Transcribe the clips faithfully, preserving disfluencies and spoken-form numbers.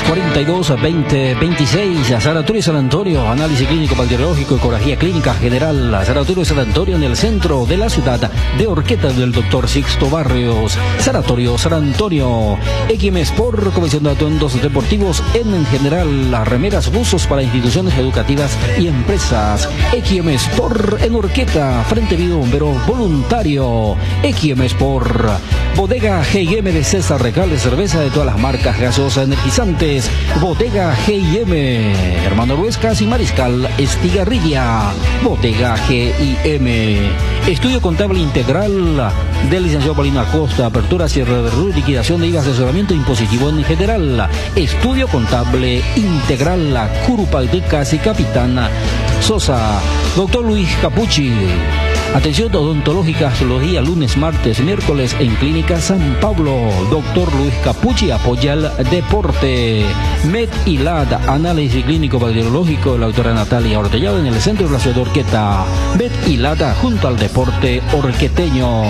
cuarenta y dos veinte veintiséis, Sanatorio San Antonio, análisis clínico bacteriológico, ecografía clínica general, Sanatorio San Antonio en el centro de la ciudad de Orqueta del doctor Sixto Barrios, Sanatorio San Antonio, X M Sport, comisión de atuendos deportivos en general, las remeras, buzos para instituciones educativas y empresas, X M Sport en Orqueta, Frente Vivo Bombero Voluntario, X M Sport, Bodega G y M de César Recalde, cerveza de todas las marcas, gaseosas, energizantes, Bodega G y M, Hermano Ruescas y Mariscal Estigarribia, Bodega G y M, Estudio Contable Integral del licenciado Paulino Acosta, apertura, cierre de R U, liquidación de I V A, asesoramiento impositivo en general, Estudio Contable Integral, Curupaytecas y Capitana Sosa, doctor Luis Capucci. Atención odontológica los días lunes, martes, miércoles en Clínica San Pablo. Doctor Luis Capucci apoya el deporte. Med y L A D, análisis clínico bacteriológico, la doctora Natalia Ortellado en el centro de la ciudad de Orqueta. Med y L A D junto al deporte orqueteño.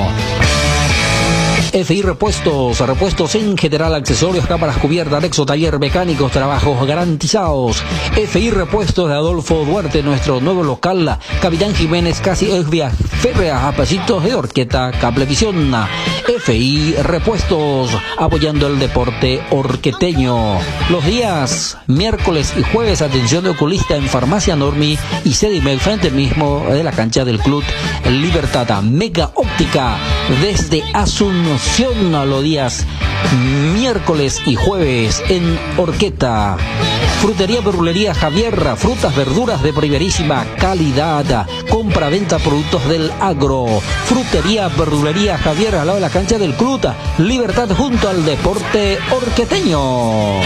F I Repuestos, repuestos en general, accesorios, cámaras cubiertas, Nexo Taller, mecánicos, trabajos garantizados. F I Repuestos de Adolfo Duarte, nuestro nuevo local, Capitán Jiménez, casi Elvia Férrea, a pasitos de Orqueta, Cablevisión. F I Repuestos, apoyando el deporte orqueteño. Los días miércoles y jueves, atención de oculista en Farmacia Normi y Sedimel, frente mismo de la cancha del Club Libertad. Mega Óptica desde Asunción a los días miércoles y jueves en Orqueta. Frutería Verdulería Javier, frutas, verduras de primerísima calidad. Compra-venta productos del agro. Frutería Verdulería Javier, al lado de la cancha del Club Libertad, junto al deporte orqueteño.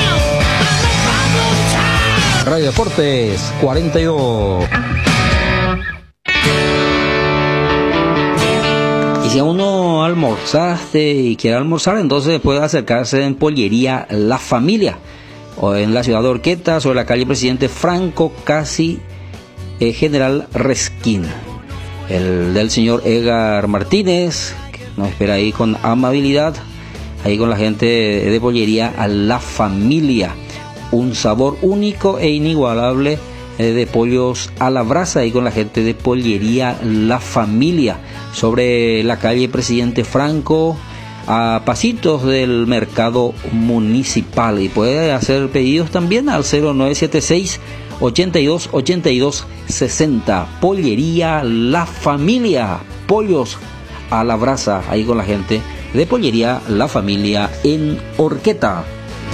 Radio Deportes cuarenta y dos. Y si aún no almorzaste y quiere almorzar, entonces puede acercarse en Pollería La Familia, o en la ciudad de Orqueta, sobre la calle Presidente Franco, casi eh, General Resquín. El del señor Edgar Martínez, que nos espera ahí con amabilidad, ahí con la gente de Pollería a La Familia. Un sabor único e inigualable eh, de pollos a la brasa, ahí con la gente de Pollería La Familia, sobre la calle Presidente Franco, a pasitos del mercado municipal. Y puede hacer pedidos también al cero nueve siete seis, ochenta y dos, ochenta y dos, sesenta. Pollería La Familia, pollos a la brasa, ahí con la gente de Pollería La Familia en Orqueta.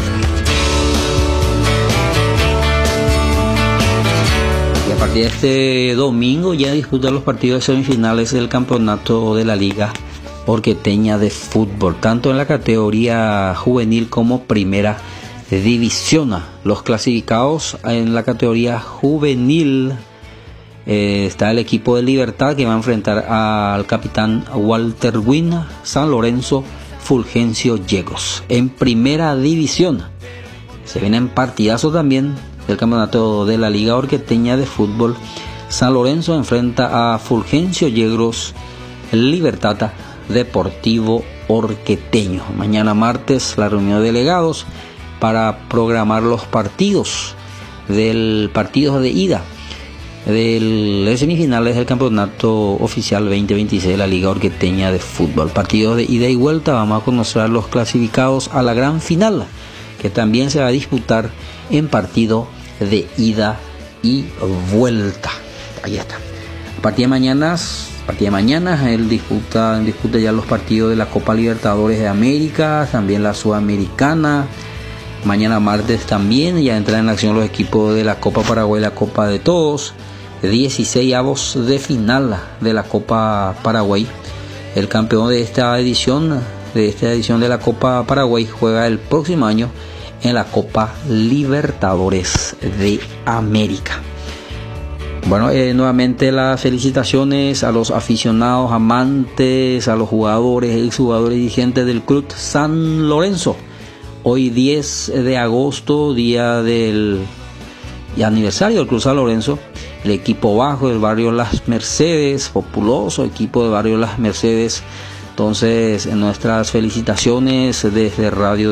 Y a partir de este domingo ya disputan los partidos de semifinales del campeonato de la Liga Orqueteña de Fútbol, tanto en la categoría juvenil como primera división. Los clasificados en la categoría juvenil, eh, está el equipo de Libertad, que va a enfrentar al capitán Walter Wynn, San Lorenzo, Fulgencio Yegros. En primera división se vienen partidazos también del campeonato de la Liga Orqueteña de Fútbol. San Lorenzo enfrenta a Fulgencio Yegros, Libertad Deportivo Orqueteño. Mañana martes la reunión de delegados para programar los partidos del partido de ida del, de semifinales del campeonato oficial veinte veintiséis de la Liga Orqueteña de Fútbol. Partidos de ida y vuelta. Vamos a conocer a los clasificados a la gran final, que también se va a disputar en partido de ida y vuelta. Ahí está. A partir de mañana A partir de mañana él disputa, disputa ya los partidos de la Copa Libertadores de América, también la Sudamericana. Mañana martes también ya entran en acción los equipos de la Copa Paraguay, la Copa de Todos, dieciséis avos de final de la Copa Paraguay. El campeón de esta edición, de esta edición de la Copa Paraguay, juega el próximo año en la Copa Libertadores de América. Bueno, eh, nuevamente las felicitaciones a los aficionados, amantes, a los jugadores, exjugadores y dirigentes del Club San Lorenzo. Hoy diez de agosto, día del aniversario del Club San Lorenzo, el equipo bajo del barrio Las Mercedes, populoso equipo del barrio Las Mercedes. Entonces, nuestras felicitaciones desde Radio